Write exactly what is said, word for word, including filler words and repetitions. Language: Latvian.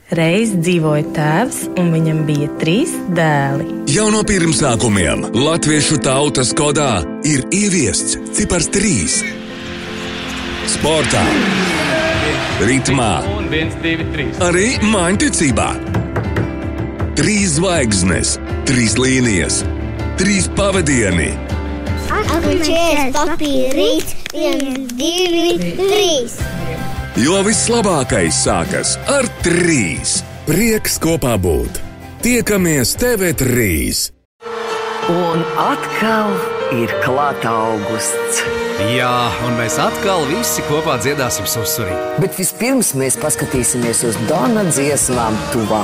Reiz dzīvoja tēvs, un viņam bija trīs dēli. Jau no pirmsākumiem latviešu tautas kodā ir ieviests cipars trīs. Sportā, ritmā, arī māņticībā. Trīs zvaigznes, trīs līnijas, trīs pavadieni. Atpakaļ papīra rīt, viens, divi, trīs. Jo vislabākais sākas ar trīs. Prieks kopā būt. Tiekamies T V trīs. Un atkal ir klāta augusts. Jā, un mēs atkal visi kopā dziedāsim Susurī. Bet vispirms mēs paskatīsimies uz Dona dziesmām tuvā